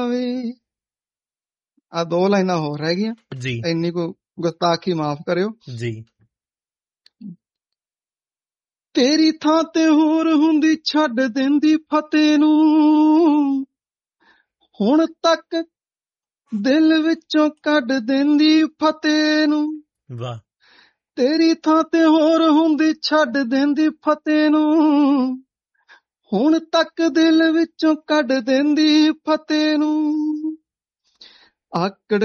ਵੇ। ਆ 2 ਲਾਈਨਾਂ ਹੋਰ ਰਹਿ ਗਈਆਂ ਜੀ ਇੰਨੀ ਕੋ ਗੁਸਤਾਖੀ ਮਾਫ ਕਰਿਓ। ਜੀ। ਤੇਰੀ ਥਾਂ ਤੇ ਹੋਰ ਹੁੰਦੀ ਛੱਡ ਦਿੰਦੀ ਫਤਿਹ ਨੂੰ, ਹੁਣ ਤੱਕ ਦਿਲ ਵਿੱਚੋਂ ਕੱਢ ਦਿੰਦੀ ਫਤਿਹ ਨੂੰ। ਵਾਹ। ਤੇਰੀ ਥਾਂ ਤੇ ਹੋਰ ਹੁੰਦੀ ਛੱਡ ਦਿੰਦੀ ਫਤਿਹ ਨੂੰ, ਹੁਣ ਤੱਕ ਦਿਲ ਵਿੱਚੋਂ ਕੱਢ ਦਿੰਦੀ ਫਤਿਹ ਨੂੰ। ਆਕੜ